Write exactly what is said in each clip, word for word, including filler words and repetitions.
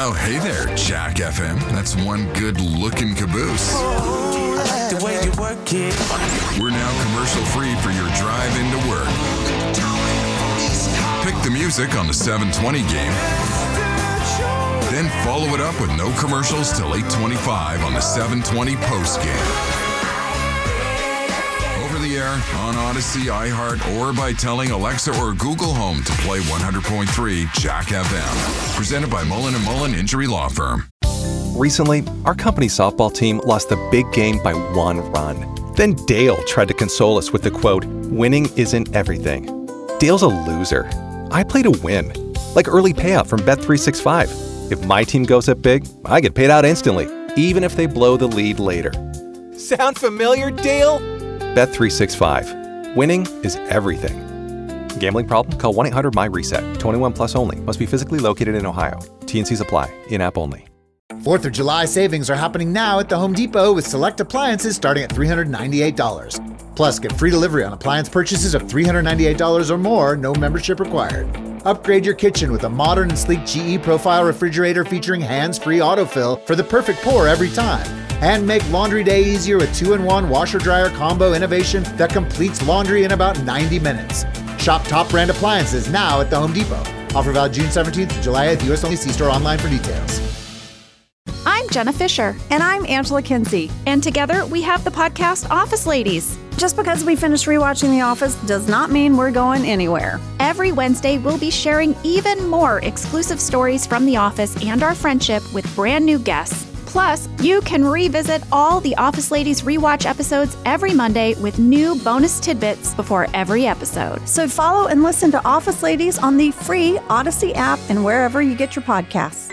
Oh, hey there, Jack F M. That's one good-looking caboose. I like the way you work it. We're now commercial-free for your drive into work. Pick the music on the seven twenty game. Then follow it up with no commercials till eight twenty-five on the seven twenty post game. Over the air, on Odyssey, iHeart, or by telling Alexa or Google Home to play one hundred point three Jack F M. Presented by Mullen and Mullen Injury Law Firm. Recently, our company softball team lost the big game by one run. Then Dale tried to console us with the quote, "Winning isn't everything." Dale's a loser. I play to win. Like early payout from Bet three sixty-five. If my team goes up big, I get paid out instantly, even if they blow the lead later. Sound familiar, Dale? Bet three sixty-five. Winning is everything. Gambling problem? Call one eight hundred M Y reset. twenty-one plus only. Must be physically located in Ohio. T and Cs apply. In-app only. fourth of July savings are happening now at the Home Depot with select appliances starting at three hundred ninety-eight dollars. Plus, get free delivery on appliance purchases of three hundred ninety-eight dollars or more, no membership required. Upgrade your kitchen with a modern and sleek G E Profile refrigerator featuring hands-free autofill for the perfect pour every time. And make laundry day easier with two in one washer-dryer combo innovation that completes laundry in about ninety minutes. Shop top brand appliances now at the Home Depot. Offer valid June seventeenth to July eighth, U S only. See store online for details. I'm Jenna Fisher. And I'm Angela Kinsey. And together we have the podcast Office Ladies. Just because we finished rewatching The Office does not mean we're going anywhere. Every Wednesday, we'll be sharing even more exclusive stories from The Office and our friendship with brand new guests. Plus, you can revisit all the Office Ladies rewatch episodes every Monday with new bonus tidbits before every episode. So follow and listen to Office Ladies on the free Odyssey app and wherever you get your podcasts.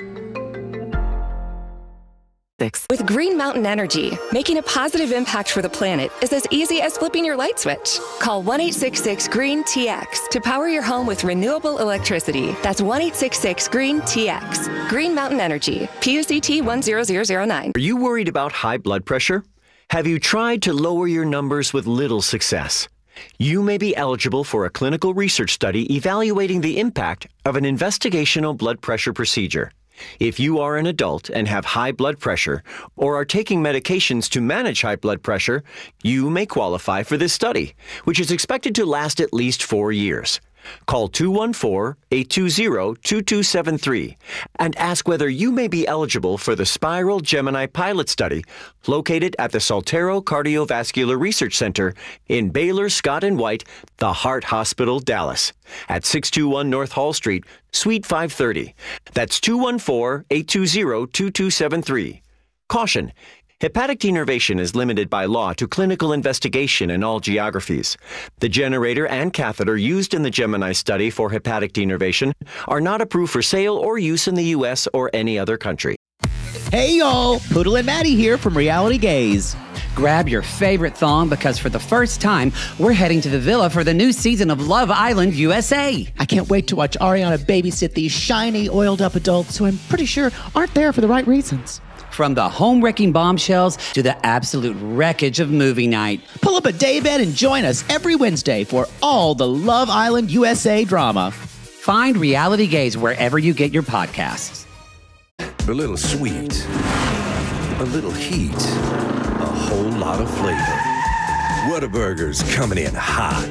With Green Mountain Energy, making a positive impact for the planet is as easy as flipping your light switch. Call one eight six six green T X to power your home with renewable electricity. That's one eight six six green T X. Green Mountain Energy, P U C T one zero zero zero nine. Are you worried about high blood pressure? Have you tried to lower your numbers with little success? You may be eligible for a clinical research study evaluating the impact of an investigational blood pressure procedure. If you are an adult and have high blood pressure or are taking medications to manage high blood pressure, you may qualify for this study, which is expected to last at least four years. Call two one four, eight two zero, two two seven three and ask whether you may be eligible for the Spiral Gemini pilot study located at the Saltero Cardiovascular Research Center in Baylor Scott and White, the Heart Hospital, Dallas, at six two one North Hall Street, Suite five thirty. That's two one four, eight two zero, two two seven three. Caution. Hepatic denervation is limited by law to clinical investigation in all geographies. The generator and catheter used in the Gemini study for hepatic denervation are not approved for sale or use in the U S or any other country. Hey y'all, Poodle and Maddie here from Reality Gaze. Grab your favorite thong because for the first time, we're heading to the villa for the new season of Love Island U S A. I can't wait to watch Ariana babysit these shiny, oiled-up adults who I'm pretty sure aren't there for the right reasons. From the home-wrecking bombshells to the absolute wreckage of movie night. Pull up a daybed and join us every Wednesday for all the Love Island U S A drama. Find Reality Gaze wherever you get your podcasts. A little sweet, a little heat, a whole lot of flavor. Whataburger's coming in hot.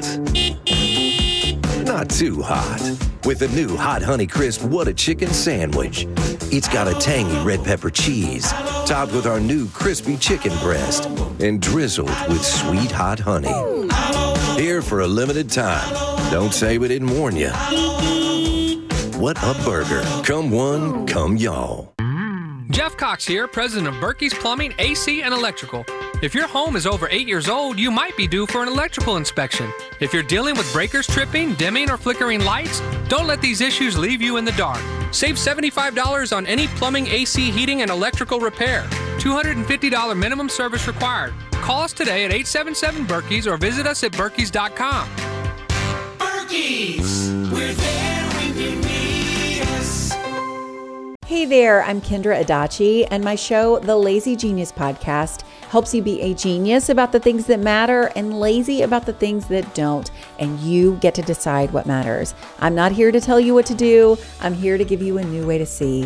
Not too hot. With the new Hot Honey Crisp Whata Chicken Sandwich. It's got a tangy red pepper cheese, topped with our new crispy chicken breast, and drizzled with sweet hot honey. Here for a limited time. Don't say we didn't warn you. What a burger. Come one, come y'all. Jeff Cox here, president of Berkey's Plumbing, A C, and Electrical. If your home is over eight years old, you might be due for an electrical inspection. If you're dealing with breakers tripping, dimming, or flickering lights, don't let these issues leave you in the dark. Save seventy-five dollars on any plumbing, A C, heating, and electrical repair. two hundred fifty dollars minimum service required. Call us today at eight seven seven Berkeys or visit us at Berkeys dot com. Berkeys, we're there when you need us. Hey there, I'm Kendra Adachi, and my show, The Lazy Genius Podcast, helps you be a genius about the things that matter and lazy about the things that don't, and you get to decide what matters. I'm not here to tell you what to do. I'm here to give you a new way to see.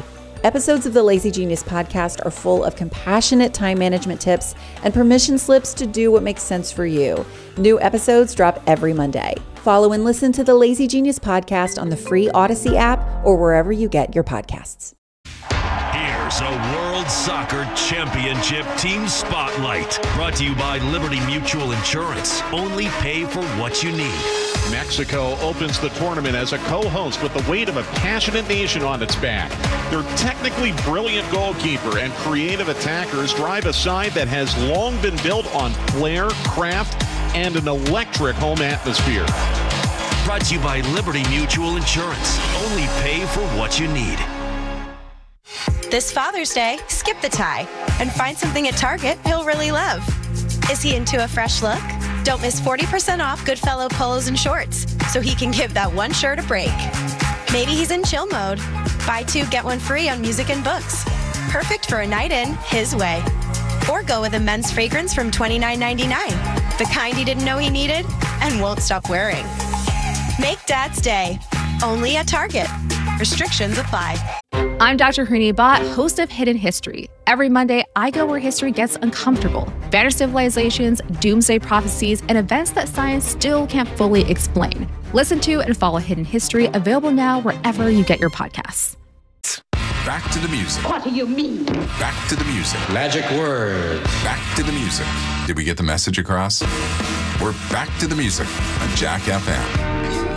Episodes of the Lazy Genius podcast are full of compassionate time management tips and permission slips to do what makes sense for you. New episodes drop every Monday. Follow and listen to the Lazy Genius podcast on the free Odyssey app or wherever you get your podcasts. Here's a World Soccer Championship Team Spotlight, brought to you by Liberty Mutual Insurance. Only pay for what you need. Mexico opens the tournament as a co-host with the weight of a passionate nation on its back. Their technically brilliant goalkeeper and creative attackers drive a side that has long been built on flair, craft, and an electric home atmosphere. Brought to you by Liberty Mutual Insurance. Only pay for what you need. This Father's Day, skip the tie and find something at Target he'll really love. Is he into a fresh look? Don't miss forty percent off Goodfellow polos and shorts so he can give that one shirt a break. Maybe he's in chill mode. Buy two, get one free on music and books. Perfect for a night in his way. Or go with a men's fragrance from twenty-nine ninety-nine, the kind he didn't know he needed and won't stop wearing. Make Dad's Day, only at Target. Restrictions apply. I'm Doctor Hooni Bhatt, host of Hidden History. Every Monday, I go where history gets uncomfortable. Vanished civilizations, doomsday prophecies, and events that science still can't fully explain. Listen to and follow Hidden History, available now wherever you get your podcasts. Back to the music. What do you mean? Back to the music. Magic words. Back to the music. Did we get the message across? We're back to the music on Jack F M.